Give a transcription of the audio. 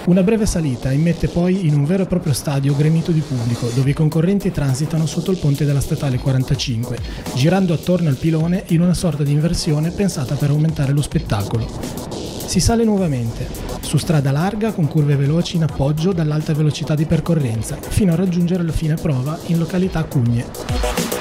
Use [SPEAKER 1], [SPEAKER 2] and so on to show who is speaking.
[SPEAKER 1] Una breve salita immette poi in un vero e proprio stadio gremito di pubblico, dove i concorrenti transitano sotto il ponte della statale 45, girando attorno al pilone in una sorta di inversione pensata per aumentare lo spettacolo. Si sale nuovamente, su strada larga con curve veloci in appoggio dall'alta velocità di percorrenza, fino a raggiungere la fine prova in località Cugne.